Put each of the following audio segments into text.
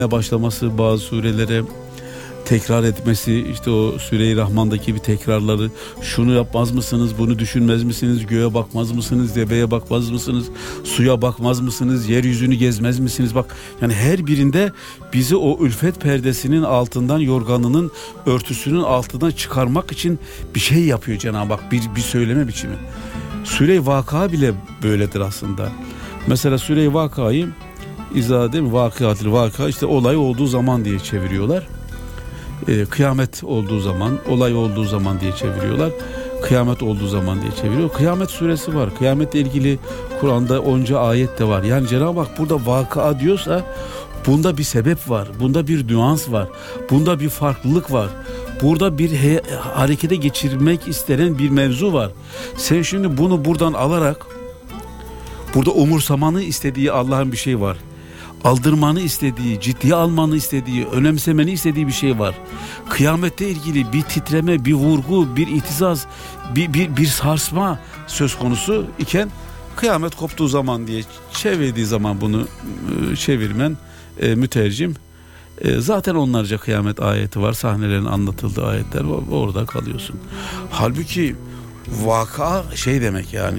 başlaması, bazı surelere tekrar etmesi, işte o Süre-i Rahman'daki bir tekrarları, şunu yapmaz mısınız, bunu düşünmez misiniz, göğe bakmaz mısınız, deveye bakmaz mısınız, suya bakmaz mısınız, yeryüzünü gezmez misiniz? Bak, yani her birinde bizi o ülfet perdesinin altından, yorganının örtüsünün altından çıkarmak için bir şey yapıyor Cenab-ı Hak, bir söyleme biçimi. Süre-i Vakıa bile böyledir aslında. Mesela Süre-i Vakıa'yı izah değil mi? Vakıa işte olay olduğu zaman diye çeviriyorlar. Kıyamet olduğu zaman, olay olduğu zaman diye çeviriyorlar. Kıyamet olduğu zaman diye çeviriyor. Kıyamet suresi var. Kıyametle ilgili Kur'an'da onca ayet de var. Yani Cenab-ı Hak burada vakıa diyorsa bunda bir sebep var. Bunda bir nüans var. Bunda bir farklılık var. Burada bir harekete geçirmek istenen bir mevzu var. Sen şimdi bunu buradan alarak, burada umursamanı istediği Allah'ın bir şey var. Aldırmanı istediği, ciddiye almanı istediği, önemsemeni istediği bir şey var. Kıyamette ilgili bir titreme, bir vurgu, bir ihtizaz, bir sarsma söz konusu iken kıyamet koptuğu zaman diye çevirdiği zaman bunu çevirmen, mütercim, zaten onlarca kıyamet ayeti var, sahnelerin anlatıldığı ayetler var, orada kalıyorsun. Halbuki vaka şey demek yani,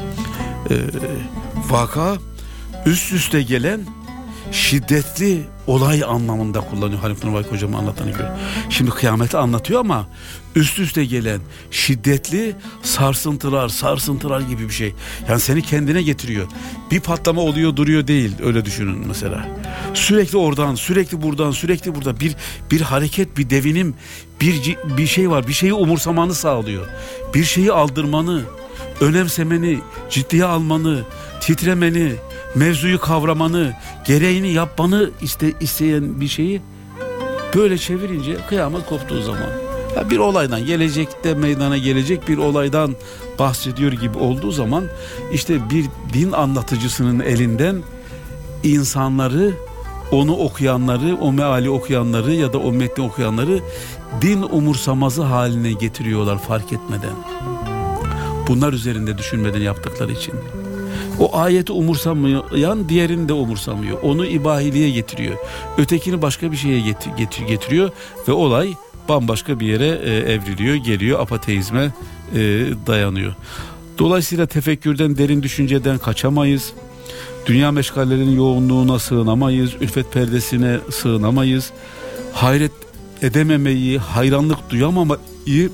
vaka üst üste gelen şiddetli olay anlamında kullanıyor Halif Nurvaki hocam anlattığına göre. Şimdi kıyameti anlatıyor ama üst üste gelen şiddetli sarsıntılar gibi bir şey. Yani seni kendine getiriyor. Bir patlama oluyor duruyor değil, öyle düşünün mesela. Sürekli oradan, sürekli buradan, sürekli burada bir hareket, bir devinim, bir şey var. Bir şeyi umursamanı sağlıyor. Bir şeyi aldırmanı, önemsemeni, ciddiye almanı, titremeni, mevzuyu kavramanı, gereğini yapmanı isteyen bir şeyi böyle çevirince kıyamet koptuğu zaman, bir olaydan, gelecekte meydana gelecek bir olaydan bahsediyor gibi olduğu zaman, işte bir din anlatıcısının elinden insanları, onu okuyanları, o meali okuyanları ya da o metni okuyanları din umursamazı haline getiriyorlar fark etmeden. Bunlar üzerinde düşünmeden yaptıkları için. O ayeti umursamayan diğerini de umursamıyor. Onu ibahiliğe getiriyor. Ötekini başka bir şeye getiriyor ve olay bambaşka bir yere evriliyor, geliyor, apateizme dayanıyor. Dolayısıyla tefekkürden, derin düşünceden kaçamayız. Dünya meşgallerinin yoğunluğuna sığınamayız. Ülfet perdesine sığınamayız. Hayret edememeyi, hayranlık duyamamayı,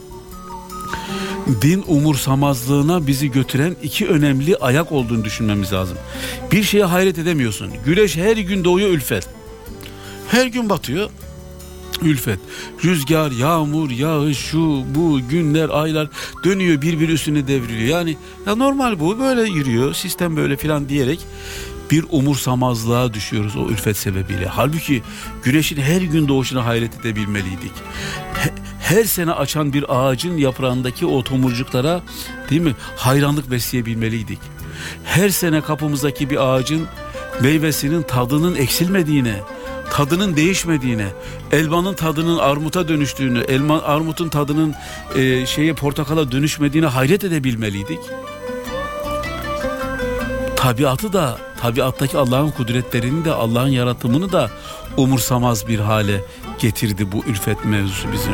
din umursamazlığına bizi götüren iki önemli ayak olduğunu düşünmemiz lazım. Bir şeye hayret edemiyorsun. Güneş her gün doğuyor, ülfet. Her gün batıyor, ülfet. Rüzgar, yağmur, yağış, şu, bu, günler, aylar dönüyor, birbiri üstüne devriliyor. Yani ya normal bu, böyle yürüyor, sistem böyle filan diyerek bir umursamazlığa düşüyoruz o ülfet sebebiyle. Halbuki güneşin her gün doğuşuna hayret edebilmeliydik. Her sene açan bir ağacın yaprağındaki o tomurcuklara, değil mi, hayranlık besleyebilmeliydik. Her sene kapımızdaki bir ağacın meyvesinin tadının eksilmediğine, tadının değişmediğine, elmanın tadının armuta dönüştüğünü, armutun tadının portakala dönüşmediğine hayret edebilmeliydik. Tabiatı da, tabiattaki Allah'ın kudretlerini de, Allah'ın yaratımını da umursamaz bir hale getirdi bu ülfet mevzusu bizim.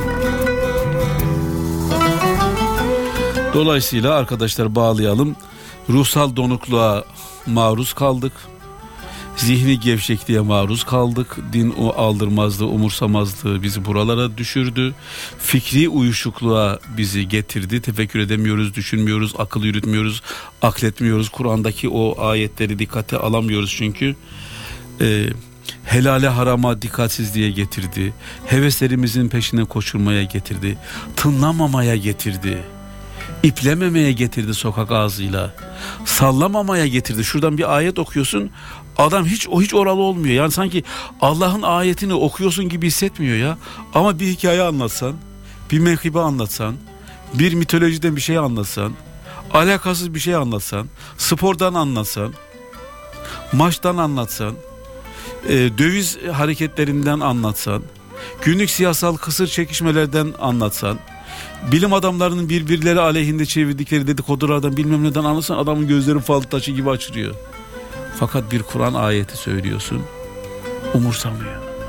Dolayısıyla arkadaşlar bağlayalım. Ruhsal donukluğa maruz kaldık. Zihni gevşekliğe maruz kaldık. Din o aldırmazlığı, umursamazlığı bizi buralara düşürdü. Fikri uyuşukluğa bizi getirdi. Tefekkür edemiyoruz, düşünmüyoruz, akıl yürütmüyoruz, akletmiyoruz. Kur'an'daki o ayetleri dikkate alamıyoruz çünkü. Helale harama dikkatsizliğe getirdi. Heveslerimizin peşine koşulmaya getirdi. Tınlamamaya getirdi. İplememeye getirdi sokak ağzıyla. Sallamamaya getirdi. Şuradan bir ayet okuyorsun, adam hiç oralı olmuyor. Yani sanki Allah'ın ayetini okuyorsun gibi hissetmiyor ya. Ama bir hikaye anlatsan, bir menkıbe anlatsan, bir mitolojiden bir şey anlatsan, alakasız bir şey anlatsan, spordan anlatsan, maçtan anlatsan, döviz hareketlerinden anlatsan, günlük siyasal kısır çekişmelerden anlatsan, bilim adamlarının birbirleri aleyhinde çevirdikleri dedikodulardan bilmem neden anlatsan, adamın gözleri fal taşı gibi açılıyor. Fakat bir Kur'an ayeti söylüyorsun, umursamıyor.